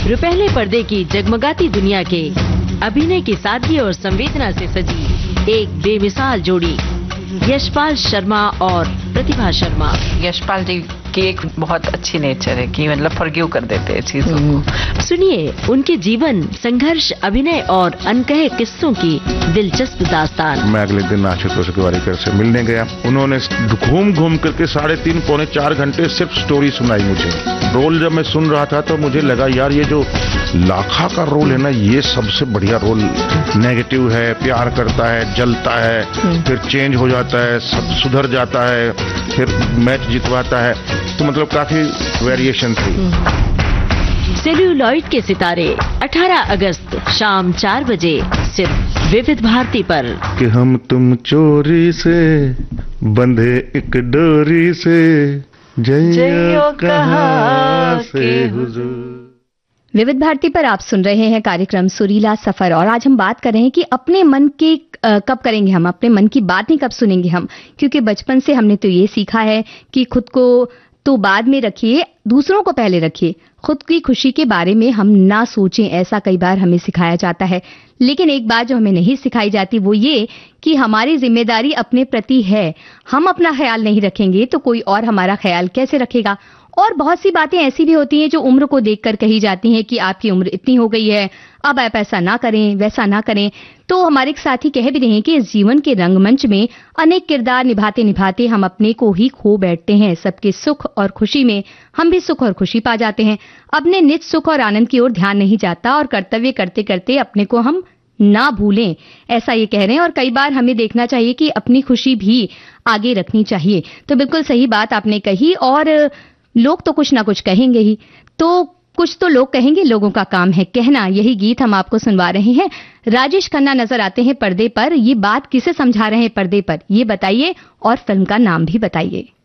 रुपहले पर्दे की जगमगाती दुनिया के अभिनय की सादगी और संवेदना से सजी एक बेमिसाल जोड़ी, यशपाल शर्मा और प्रतिभा शर्मा। यशपाल जी की एक बहुत अच्छी नेचर है कि मतलब फॉरगिव कर देते हैं चीजों को। सुनिए उनके जीवन, संघर्ष, अभिनय और अनकहे किस्सों की दिलचस्प दास्तान। मैं अगले दिन आशुतोष गोवारिकर से मिलने गया। उन्होंने घूम घूम करके 3.5 पौने 4 घंटे सिर्फ स्टोरी सुनाई मुझे। रोल जब मैं सुन रहा था तो मुझे लगा यार ये जो लाखा का रोल है ना, ये सबसे बढ़िया रोल। नेगेटिव है, प्यार करता है, जलता है, फिर चेंज हो जाता है, सब सुधर जाता है, फिर मैच जितवाता है, तो मतलब काफी वेरिएशन थी। सेल्यूलॉइड के सितारे 18 अगस्त शाम 4 बजे सिर्फ विविध भारती पर। कि हम तुम चोरी से बंधे एक डोरी से, जइयो कहाँ से हुजूर। विविध भारती पर आप सुन रहे हैं कार्यक्रम सुरीला सफर, और आज हम बात कर रहे हैं कि अपने मन की कब करेंगे हम, अपने मन की बात नहीं कब सुनेंगे हम। क्योंकि बचपन से हमने तो ये सीखा है कि खुद को तो बाद में रखिए, दूसरों को पहले रखिए, खुद की खुशी के बारे में हम ना सोचें, ऐसा कई बार हमें सिखाया जाता है। लेकिन एक बात जो हमें नहीं सिखाई जाती वो ये कि हमारी जिम्मेदारी अपने प्रति है। हम अपना ख्याल नहीं रखेंगे तो कोई और हमारा ख्याल कैसे रखेगा। और बहुत सी बातें ऐसी भी होती हैं जो उम्र को देखकर कही जाती हैं कि आपकी उम्र इतनी हो गई है, अब आप ऐसा ना करें, वैसा ना करें। तो हमारे एक साथी कह भी रहे हैं कि इस जीवन के रंगमंच में अनेक किरदार निभाते निभाते हम अपने को ही खो बैठते हैं। सबके सुख और खुशी में हम भी सुख और खुशी पा जाते हैं। अपने निज सुख और आनंद की ओर ध्यान नहीं जाता और कर्तव्य करते करते अपने को हम ना भूलें, ऐसा ये कह रहे हैं। और कई बार हमें देखना चाहिए कि अपनी खुशी भी आगे रखनी चाहिए। तो बिल्कुल सही बात आपने कही। और लोग तो कुछ ना कुछ कहेंगे ही, तो कुछ तो लोग कहेंगे, लोगों का काम है कहना। यही गीत हम आपको सुनवा रहे हैं। राजेश खन्ना नजर आते हैं पर्दे पर। ये बात किसे समझा रहे हैं पर्दे पर, ये बताइए और फिल्म का नाम भी बताइए।